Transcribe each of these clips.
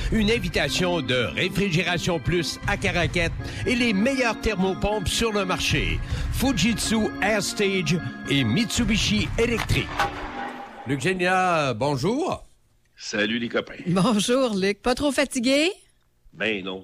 Une invitation de Réfrigération Plus à Caraquette et les meilleures thermopompes sur le marché. Fujitsu Air Stage et Mitsubishi Electric. Luc Génia, bonjour. Salut les copains. Bonjour Luc. Pas trop fatigué? Ben non.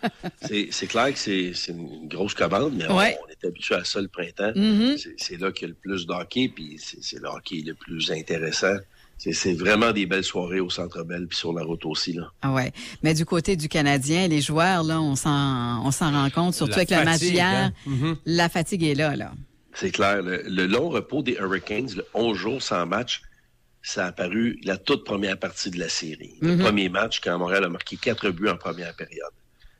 C'est clair que c'est une grosse commande, mais on est habitué à ça le printemps. Mm-hmm. C'est là qu'il y a le plus de hockey, puis c'est le hockey le plus intéressant. C'est vraiment des belles soirées au Centre Bell puis sur la route aussi, là. Ah ouais. Mais du côté du Canadien, les joueurs, là, on s'en rend compte, surtout avec le match hier. La fatigue est là. C'est clair. Le long repos des Hurricanes, le 11 jours sans match, ça a apparu la toute première partie de la série. Le premier match, quand Montréal a marqué 4 buts en première période.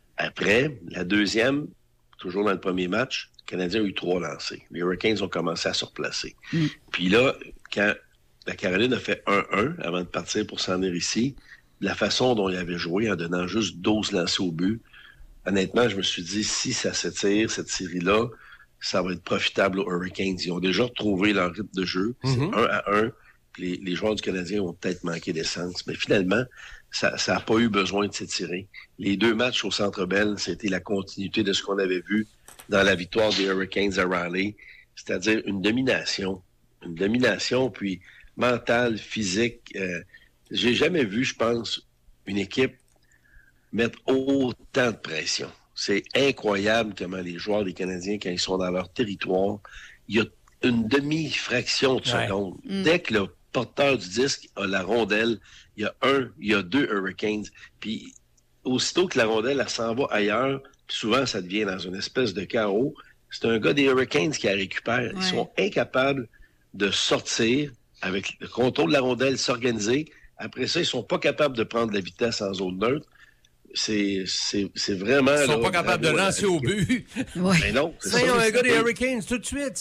Après, la deuxième, toujours dans le premier match, le Canadien a eu 3 lancés. Les Hurricanes ont commencé à se replacer. Puis là, quand la Caroline a fait 1-1 avant de partir pour s'en venir ici, la façon dont il avait joué en donnant juste 12 lancés au but, honnêtement, je me suis dit, si ça s'étire, cette série-là, ça va être profitable aux Hurricanes. Ils ont déjà retrouvé leur rythme de jeu. C'est 1-1. Les joueurs du Canadien ont peut-être manqué d'essence. Mais finalement, ça n'a pas eu besoin de s'étirer. Les 2 matchs au Centre Bell, c'était la continuité de ce qu'on avait vu dans la victoire des Hurricanes à Raleigh. C'est-à-dire une domination. Une domination, puis mentale, physique. J'ai jamais vu, je pense, une équipe mettre autant de pression. C'est incroyable comment les joueurs des Canadiens, quand ils sont dans leur territoire, il y a une demi-fraction de seconde. Dès que le porteur du disque a la rondelle, il y a 2 Hurricanes. Puis aussitôt que la rondelle elle s'en va ailleurs, puis souvent ça devient dans une espèce de chaos, c'est un gars des Hurricanes qui la récupère. Ils sont incapables de sortir avec le contrôle de la rondelle, s'organiser. Après ça, ils sont pas capables de prendre la vitesse en zone neutre. C'est vraiment... Ils sont pas capables de lancer au but. Mais non. C'est un gars des Hurricanes tout de suite.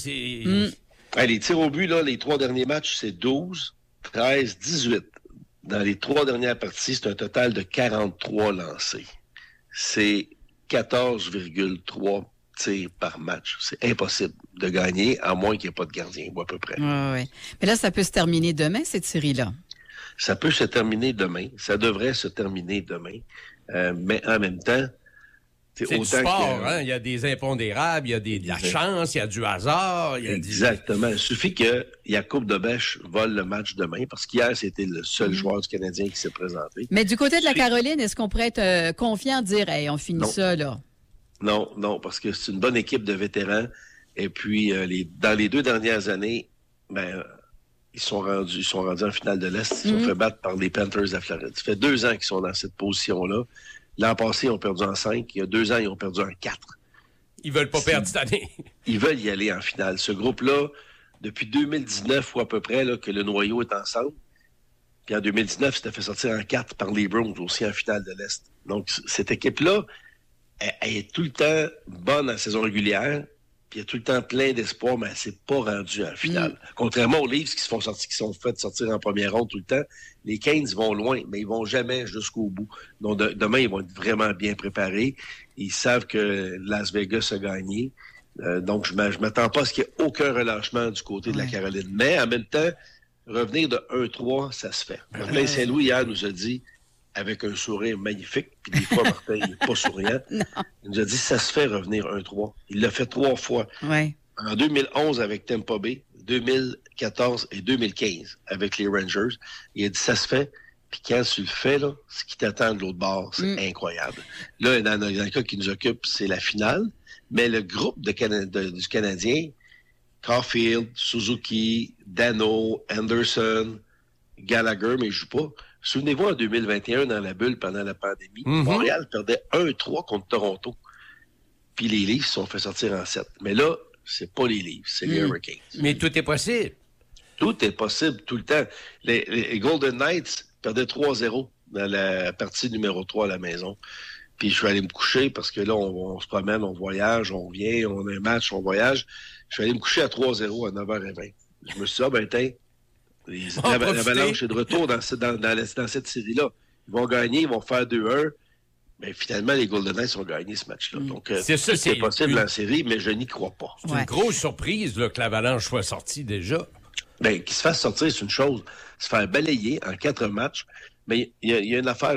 Les tirs au but, là, les 3 derniers matchs, c'est 12, 13, 18. Dans les 3 dernières parties, c'est un total de 43 lancés. C'est 14,3 tirs par match. C'est impossible de gagner, à moins qu'il n'y ait pas de gardien, ou à peu près. Mais là, ça peut se terminer demain, cette série-là. Ça peut se terminer demain. Ça devrait se terminer demain. Mais en même temps, c'est du sport, hein? Il y a des impondérables, il y a de la chance, il y a du hasard. Exactement. Il suffit que Jakub Dobeš vole le match demain, parce qu'hier, c'était le seul joueur du Canadien qui s'est présenté. Mais du côté de la Caroline, est-ce qu'on pourrait être confiant de dire, hey, on finit ça, là? Non, parce que c'est une bonne équipe de vétérans. Et puis, dans les 2 dernières années, ils sont rendus en finale de l'Est. Ils sont fait battre par les Panthers de Floride. Ça fait 2 ans qu'ils sont dans cette position-là. L'an passé, ils ont perdu en 5. Il y a 2 ans, ils ont perdu en 4. Ils veulent pas perdre cette année. Ils veulent y aller en finale. Ce groupe-là, depuis 2019 ou à peu près, là, que le noyau est ensemble. Puis en 2019, c'était fait sortir en 4 par les Browns, aussi en finale de l'Est. Donc, cette équipe-là, elle est tout le temps bonne en saison régulière. Puis il y a tout le temps plein d'espoir, mais elle s'est pas rendue en finale. Contrairement aux Leafs qui sont fait sortir en première ronde tout le temps, les Canes vont loin, mais ils vont jamais jusqu'au bout. Donc demain, ils vont être vraiment bien préparés. Ils savent que Las Vegas a gagné. Donc je m'attends pas à ce qu'il y ait aucun relâchement du côté de la Caroline. Mais en même temps, revenir de 1-3, ça se fait. Martin Saint-Louis, hier, nous a dit, avec un sourire magnifique, puis des fois, Martin, il n'est pas souriant. Il nous a dit, ça se fait revenir 1-3. Il l'a fait 3 fois. En 2011 avec Tampa Bay, 2014 et 2015 avec les Rangers. Il a dit, ça se fait. Puis quand tu le fais, là, ce qui t'attend de l'autre bord, c'est incroyable. Là, dans le cas qui nous occupe, c'est la finale. Mais le groupe du Canadien, Caulfield, Suzuki, Dano, Anderson, Gallagher, mais il ne joue pas. Souvenez-vous, en 2021, dans la bulle, pendant la pandémie, Montréal perdait 1-3 contre Toronto. Puis les Leafs se sont fait sortir en 7. Mais là, c'est pas les Leafs, c'est les Hurricanes. Mais tout est possible. Tout est possible, tout le temps. Les Golden Knights perdaient 3-0 dans la partie numéro 3 à la maison. Puis je suis allé me coucher parce que là, on se promène, on voyage, on vient, on a un match, on voyage. Je suis allé me coucher à 3-0 à 9h20. Je me suis dit, l'Avalanche est de retour dans cette série-là. Ils vont gagner, ils vont faire 2-1. Mais finalement, les Golden Knights ont gagné ce match-là. Donc, c'est possible en série, mais je n'y crois pas. C'est une grosse surprise là, que l'Avalanche soit sortie déjà. Qu'il se fasse sortir, c'est une chose. Se faire balayer en 4 matchs. Mais il y a une affaire